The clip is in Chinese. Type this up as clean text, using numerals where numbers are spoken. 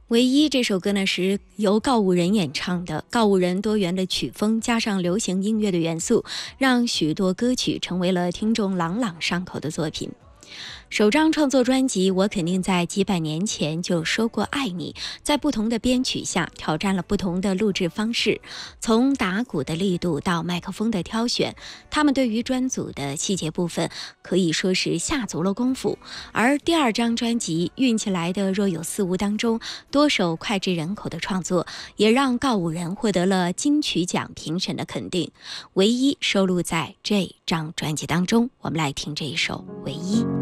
唯一这首歌呢是由告五人演唱的，告五人多元的曲风加上流行音乐的元素，让许多歌曲成为了听众朗朗上口的作品。首张创作专辑《我肯定在几百年前就说过爱你》，在不同的编曲下挑战了不同的录制方式，从打鼓的力度到麦克风的挑选，他们对于专组的细节部分可以说是下足了功夫。而第二张专辑《运气来的若有似无》当中，多首脍炙人口的创作，也让告五人获得了金曲奖评审的肯定。唯一收录在这张专辑当中，我们来听这一首《唯一》。